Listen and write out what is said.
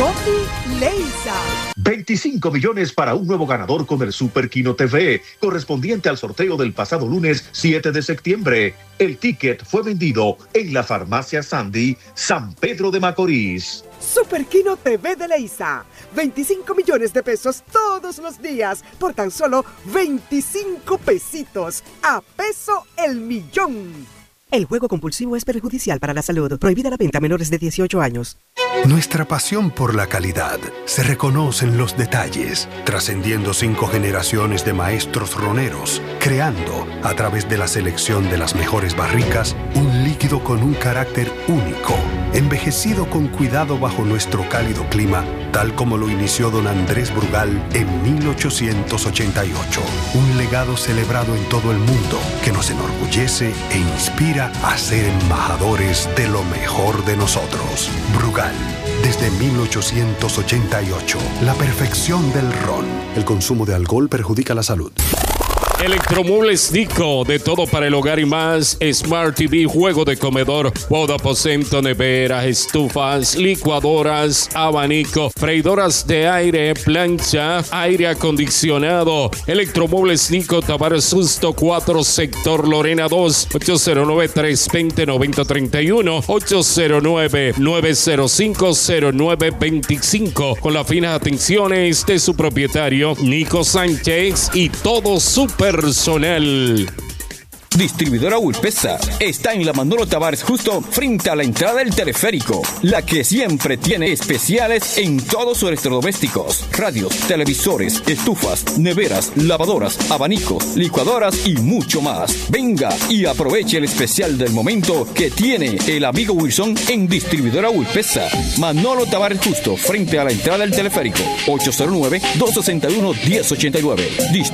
Coffee Leisa. 25 millones para un nuevo ganador con el Super Kino TV, correspondiente al sorteo del pasado lunes 7 de septiembre. El ticket fue vendido en la farmacia Sandy, San Pedro de Macorís. Super Kino TV de Leisa. 25 millones de pesos todos los días por tan solo 25 pesitos. A peso el millón. El juego compulsivo es perjudicial para la salud. Prohibida la venta a menores de 18 años. Nuestra pasión por la calidad se reconoce en los detalles, trascendiendo 5 generaciones de maestros roneros, creando, a través de la selección de las mejores barricas, un líquido con un carácter único, envejecido con cuidado bajo nuestro cálido clima, tal como lo inició don Andrés Brugal en 1888. Un legado celebrado en todo el mundo que nos enorgullece e inspira a ser embajadores de lo mejor de nosotros. Brugal, desde 1888, la perfección del ron. El consumo de alcohol perjudica la salud. Electromuebles Nico, de todo para el hogar y más. Smart TV, juego de comedor, modo aposento, neveras, estufas, licuadoras, abanico, freidoras de aire, plancha, aire acondicionado. Electromuebles Nico, Tavares Susto 4, sector Lorena 2, 809-320-9031, 809-905-0925, con las finas atenciones de su propietario Nico Sánchez y todo su personal. Distribuidora Ulpesa está en la Manolo Tavares justo frente a la entrada del teleférico, la que siempre tiene especiales en todos sus electrodomésticos, radios, televisores, estufas, neveras, lavadoras, abanicos, licuadoras y mucho más. Venga y aproveche el especial del momento que tiene el amigo Wilson en Distribuidora Ulpesa. Manolo Tavares justo frente a la entrada del teleférico, 809-261-1089.